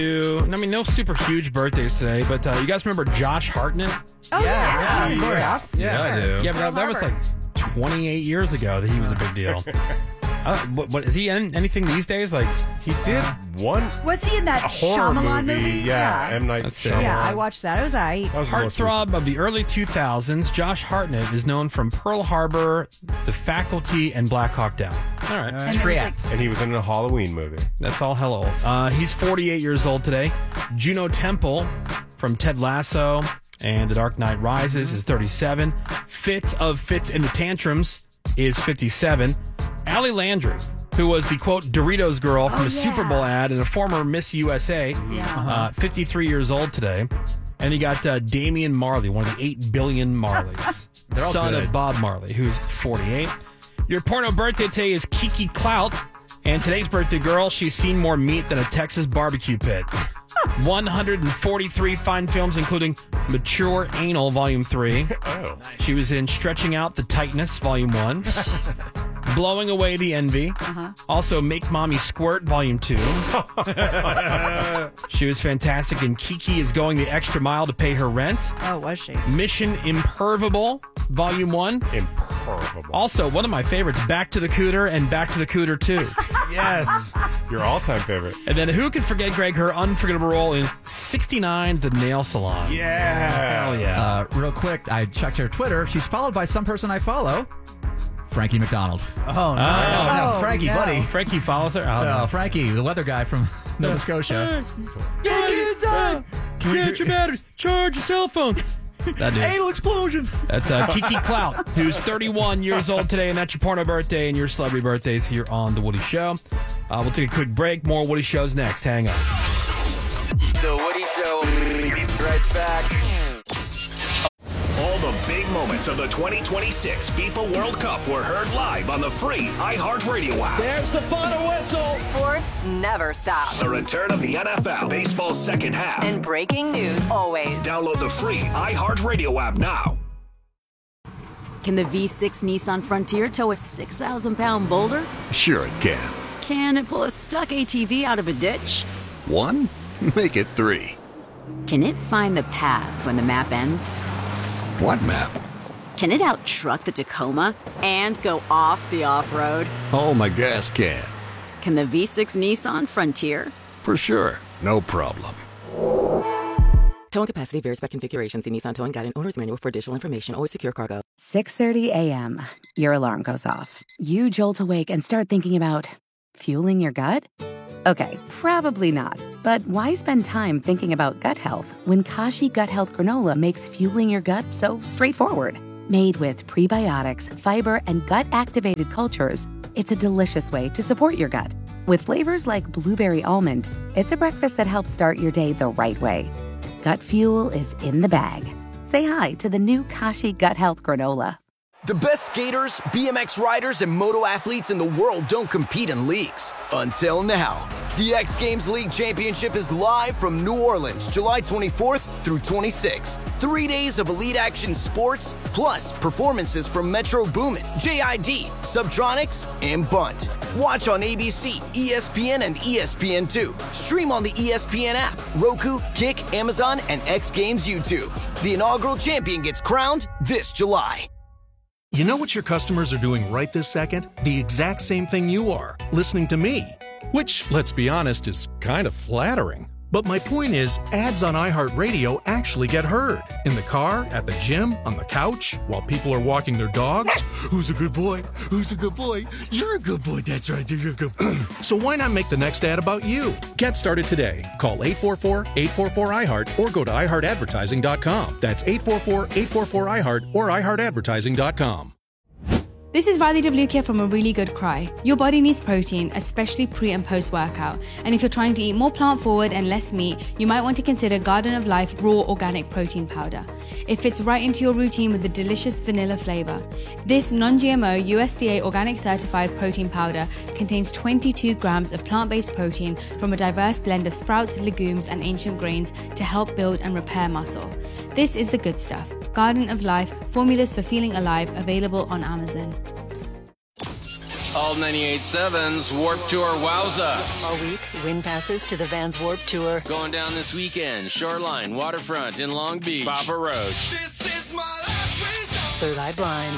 No super huge birthdays today, but you guys remember Josh Hartnett? Oh, yeah. Yeah, I do. Yeah, but that was like 28 years ago that he was a big deal. What is he in anything these days? Like he did one. Was he in that horror Shyamalan movie? Yeah, M. Night Shyamalan. Yeah, I watched that. It was Heartthrob of the early 2000s, Josh Hartnett is known from Pearl Harbor, The Faculty, and Black Hawk Down. All right. And he was in a Halloween movie. That's all hello. He's 48 years old today. Juno Temple from Ted Lasso and The Dark Knight Rises is 37. Fitz of Fitz and the Tantrums is 57. Allie Landry, who was the, quote, Doritos girl from a Super Bowl ad and a former Miss USA, 53 years old today. And you got Damian Marley, one of the 8 billion Marleys, son of Bob Marley, who's 48. Your porno birthday today is Kiki Clout. And today's birthday girl, she's seen more meat than a Texas barbecue pit. 143 fine films, including Mature Anal, Volume 3. Oh. She was in Stretching Out the Tightness, Volume 1. Blowing Away the Envy. Also, Make Mommy Squirt, Volume 2. She was fantastic in Kiki is Going the Extra Mile to Pay Her Rent. Oh, was she? Mission Impervable, Volume 1. Impervable. Also, one of my favorites, Back to the Cooter and Back to the Cooter 2. Yes. Your all-time favorite. And then who can forget, Greg, her unforgettable role in 69, The Nail Salon. Yeah. Hell yeah. Real quick, I checked her Twitter. She's followed by some person I follow. Frankie McDonald. Oh, no. No, Frankie, buddy. Frankie follows her? No, Frankie, the weather guy from Nova Scotia. Get kids up! Get your batteries! Charge your cell phones! That dude. Anal explosion. That's Kiki Clout, who's 31 years old today, and that's your porno birthday and your celebrity birthdays here on The Woody Show. We'll take a quick break. More Woody Shows next. Hang on. The Woody Show. Right back. All the big moments of the 2026 FIFA World Cup were heard live on the free iHeartRadio app. There's the final whistle. Sports never stop. The return of the NFL, baseball's second half. And breaking news always. Download the free iHeartRadio app now. Can the V6 Nissan Frontier tow a 6,000-pound boulder? Sure it can. Can it pull a stuck ATV out of a ditch? 1? Make it 3. Can it find the path when the map ends? What map? Can it out-truck the Tacoma and go off the off-road? Oh, my gas can. Can the V6 Nissan Frontier? For sure. No problem. Towing capacity varies by configuration. See Nissan Towing Guide and Owner's Manual for additional information. Always secure cargo. 6:30 a.m. Your alarm goes off. You jolt awake and start thinking about fueling your gut? Okay, probably not. But why spend time thinking about gut health when Kashi Gut Health Granola makes fueling your gut so straightforward? Made with prebiotics, fiber, and gut-activated cultures, it's a delicious way to support your gut. With flavors like blueberry almond, it's a breakfast that helps start your day the right way. Gut fuel is in the bag. Say hi to the new Kashi Gut Health Granola. The best skaters, BMX riders, and moto athletes in the world don't compete in leagues. Until now. The X Games League Championship is live from New Orleans, July 24th through 26th. 3 days of elite action sports, plus performances from Metro Boomin, JID, Subtronics, and Bunt. Watch on ABC, ESPN, and ESPN2. Stream on the ESPN app, Roku, Kick, Amazon, and X Games YouTube. The inaugural champion gets crowned this July. You know what your customers are doing right this second? The exact same thing you are, listening to me. Which, let's be honest, is kind of flattering. But my point is, ads on iHeartRadio actually get heard. In the car, at the gym, on the couch, while people are walking their dogs. Who's a good boy? Who's a good boy? You're a good boy, that's right, you're a good boy. So why not make the next ad about you? Get started today. Call 844-844-iHeart or go to iHeartAdvertising.com. That's 844-844-iHeart or iHeartAdvertising.com. This is Riley Devlukia from A Really Good Cry. Your body needs protein, especially pre and post workout. And if you're trying to eat more plant forward and less meat, you might want to consider Garden of Life Raw Organic Protein Powder. It fits right into your routine with a delicious vanilla flavor. This non-GMO USDA organic certified protein powder contains 22 grams of plant-based protein from a diverse blend of sprouts, legumes, and ancient grains to help build and repair muscle. This is the good stuff. Garden of Life, formulas for feeling alive, available on Amazon. All 98.7's Warped Tour Wowza. All week, win passes to the Vans Warped Tour. Going down this weekend, Shoreline, Waterfront in Long Beach. Papa Roach. This is my last resort. Third Eye Blind.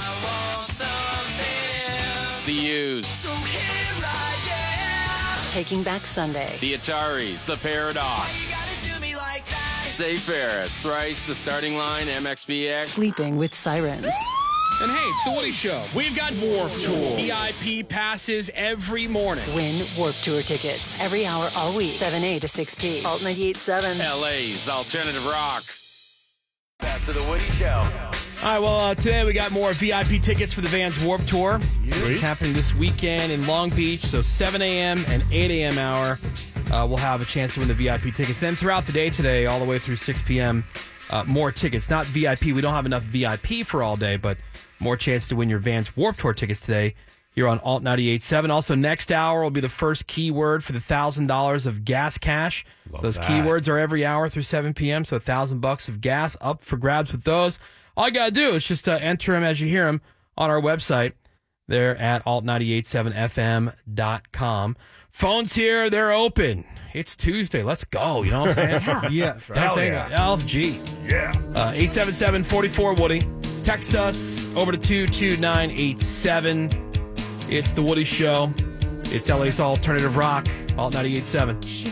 The Used. So here I am. Taking Back Sunday. The Ataris. The Paradox. Say Ferris. Thrice, The Starting Line, MXPX. Sleeping with Sirens. And hey, it's The Woody Show. We've got Warped Tour VIP passes every morning. Win Warped Tour tickets every hour all week, 7A to 6P. Alt 98.7. LA's Alternative Rock. Back to The Woody Show. All right, well, today we got more VIP tickets for the Vans Warped Tour. It's happening this weekend in Long Beach, so 7 a.m. and 8 a.m. hour. We'll have a chance to win the VIP tickets. Then throughout the day today, all the way through 6 p.m., more tickets. Not VIP. We don't have enough VIP for all day, but more chance to win your Vans Warped Tour tickets today here on Alt 98.7. Also, next hour will be the first keyword for the $1,000 of gas cash. Those keywords are every hour through 7 p.m., so $1,000 of gas up for grabs with those. All you got to do is just enter them as you hear them on our website there at alt987fm.com. Phones here, they're open. It's Tuesday. Let's go. You know what I'm saying? Yeah. You know what I'm saying? LFG. Yeah. 877-44-WOODY. Text us over to 22987. It's The Woody Show. It's LA's Alternative Rock, Alt 98.7.